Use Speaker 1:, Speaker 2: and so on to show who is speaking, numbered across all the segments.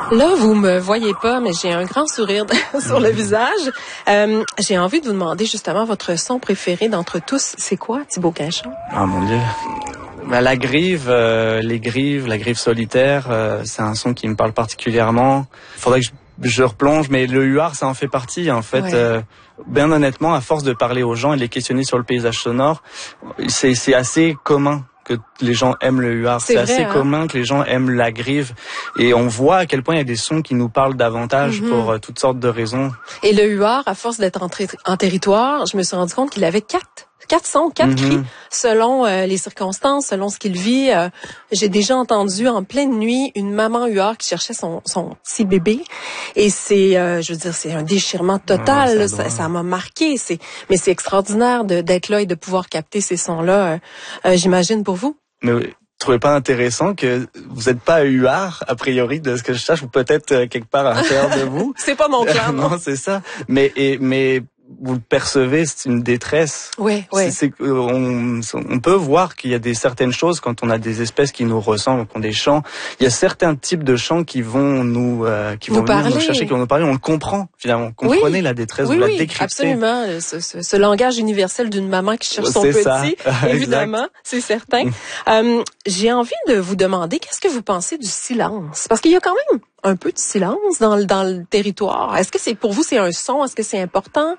Speaker 1: Là, vous me voyez pas, mais j'ai un grand sourire sur le visage. J'ai envie de vous demander justement votre son préféré d'entre tous. C'est quoi, Thibaut Quinchon?
Speaker 2: Ah mon Dieu. La grive, la grive solitaire, c'est un son qui me parle particulièrement. Faudrait que je replonge, mais le huard, ça en fait partie. En fait, ouais. Bien honnêtement, à force de parler aux gens et de les questionner sur le paysage sonore, c'est assez commun que les gens aiment le huard. C'est assez commun que les gens aiment la grive. Et on voit à quel point il y a des sons qui nous parlent davantage pour toutes sortes de raisons.
Speaker 1: Et le huard, à force d'être en territoire, je me suis rendu compte qu'il avait quatre sons, quatre cris, selon les circonstances, selon ce qu'il vit. J'ai déjà entendu en pleine nuit une maman huard qui cherchait son petit bébé. Et c'est, je veux dire, c'est un déchirement total. Ça m'a marqué. Mais c'est extraordinaire d'être là et de pouvoir capter ces sons-là, j'imagine, pour vous.
Speaker 2: Mais oui. Trouvez pas intéressant que vous n'êtes pas huard, a priori, de ce que je cherche, ou peut-être quelque part à l'intérieur de vous.
Speaker 1: C'est pas mon cas,
Speaker 2: non, c'est ça. Mais vous le percevez, c'est une détresse.
Speaker 1: Oui.
Speaker 2: On peut voir qu'il y a certaines choses quand on a des espèces qui nous ressemblent, qui ont des chants. Il y a certains types de chants qui vont nous chercher, qui vont nous parler. On le comprend finalement. Comprenez la détresse, vous la décryptez.
Speaker 1: Absolument. Ce langage universel d'une maman qui cherche son petit, évidemment, c'est certain. J'ai envie de vous demander, qu'est-ce que vous pensez du silence? Parce qu'il y a quand même un peu de silence dans le territoire. Est-ce que pour vous c'est un son? Est-ce que c'est important?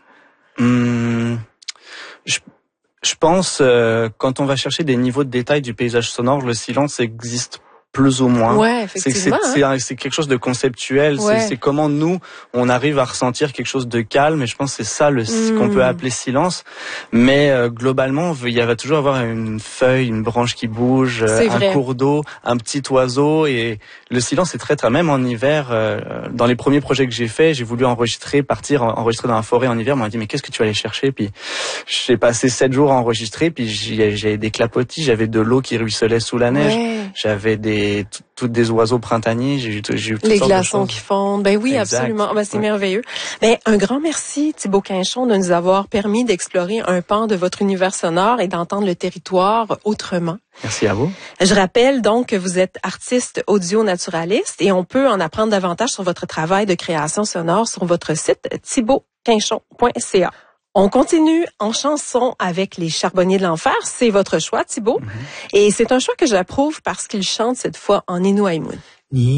Speaker 2: Je pense, quand on va chercher des niveaux de détail du paysage sonore, le silence existe plus ou moins.
Speaker 1: Ouais, effectivement.
Speaker 2: C'est quelque chose de conceptuel. Ouais. C'est comment nous, on arrive à ressentir quelque chose de calme. Et je pense que c'est ça ce qu'on peut appeler silence. Mais globalement, il va toujours avoir une feuille, une branche qui bouge, un cours d'eau, un petit oiseau. Et le silence est très, très... Même en hiver, dans les premiers projets que j'ai faits, j'ai voulu enregistrer dans la forêt en hiver. On m'a dit, mais qu'est-ce que tu vas aller chercher? Puis j'ai passé 7 jours à enregistrer. Puis j'avais des clapotis, j'avais de l'eau qui ruisselait sous la neige. Ouais. J'avais toutes des oiseaux printaniers, j'ai eu toutes
Speaker 1: les
Speaker 2: sortes
Speaker 1: glaçons qui fondent. Ben oui, exact. Absolument. Ben, c'est merveilleux. Ben, un grand merci, Thibaut Quinchon, de nous avoir permis d'explorer un pan de votre univers sonore et d'entendre le territoire autrement.
Speaker 2: Merci à vous.
Speaker 1: Je rappelle donc que vous êtes artiste audio-naturaliste et on peut en apprendre davantage sur votre travail de création sonore sur votre site thibautquinchon.ca. On continue en chanson avec les Charbonniers de l'Enfer. C'est votre choix, Thibaut. Et c'est un choix que j'approuve parce qu'il chante cette fois en Innu Aimun.